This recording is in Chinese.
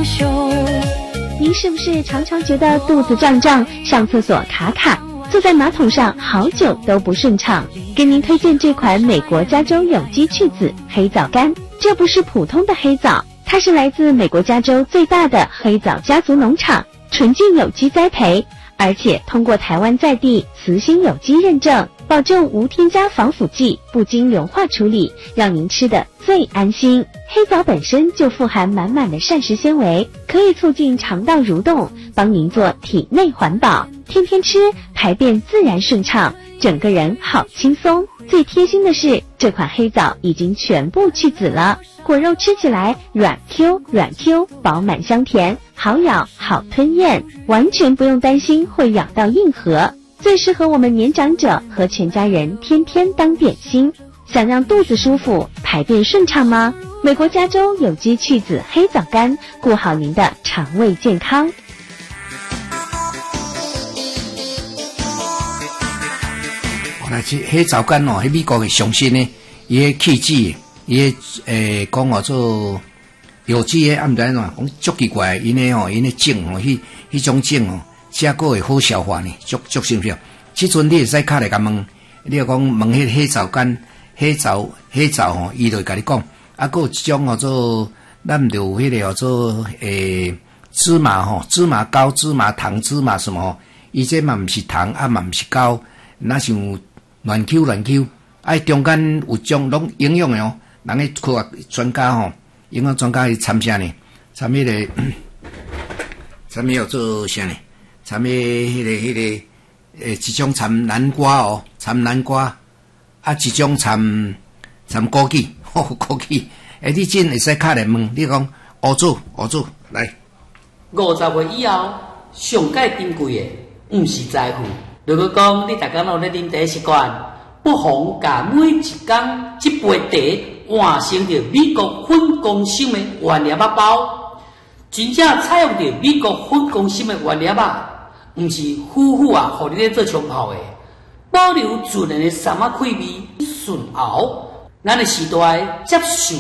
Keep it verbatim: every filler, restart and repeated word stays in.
羞。 您是不是常常觉得肚子胀胀，上厕所卡卡，坐在马桶上好久都不顺畅？给您推荐这款美国加州有机去籽黑枣干。这不是普通的黑枣，它是来自美国加州最大的黑枣家族农场纯净有机栽培，而且通过台湾在地慈心有机认证，保证无添加防腐剂，不经硫化处理，让您吃的最安心。黑枣本身就富含满满的膳食纤维，可以促进肠道蠕动，帮您做体内环保，天天吃排便自然顺畅，整个人好轻松。最贴心的是，这款黑枣已经全部去籽了，果肉吃起来软 Q 软 Q， 饱满香甜，好咬好吞咽，完全不用担心会咬到硬核，最适合我们年长者和全家人天天当点心。想让肚子舒服，排便顺畅吗？美国加州有机去籽黑枣干，顾好您的肠胃健康。 那这黑枣干哦，喺美国嘅上新呢，伊嘅气质，伊嘅诶讲哦做有机嘅，暗知喏，讲足奇怪，因呢哦，因呢种哦，迄迄种种哦，食过会好消化呢，足足是不是？即阵你会使卡来甲问，你要讲问迄黑枣干、黑枣、黑枣吼，伊就会甲你讲。啊，还有一种哦做，咱就有迄个哦做诶芝麻吼，芝麻糕、芝麻糖、芝麻什么吼，伊这嘛毋是糖，啊嘛毋是糕，那像。乱 Q 乱 Q， 啊，中间有种拢营养的哦。人个科学专家吼，营养专家去参啥呢？参迄个，参咩要做啥呢？参咩迄个迄个，诶，一种参南瓜哦，参南瓜，啊，一种参参枸杞，吼枸杞。诶，你真会使敲来问，你讲乌子乌子来。 五十岁以后，上界珍贵的，毋是财富。如果讲你大家拢咧啉茶习惯，不妨甲每一天一杯茶换成着美国粉公司的原料仔包，真正采用着美国粉公司的原料仔，毋是夫妇啊，互你咧做冲泡的，保留自然的三仔气味顺熬，咱的时代接受。